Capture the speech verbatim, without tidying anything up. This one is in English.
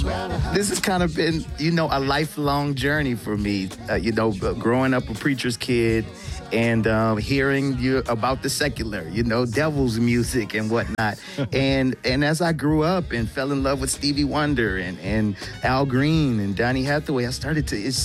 This has kind of been, you know, a lifelong journey for me. Uh, you know, uh, growing up a preacher's kid and um, hearing you about the secular, you know, devil's music and whatnot. and and as I grew up and fell in love with Stevie Wonder and, and Al Green and Donny Hathaway, I started to, it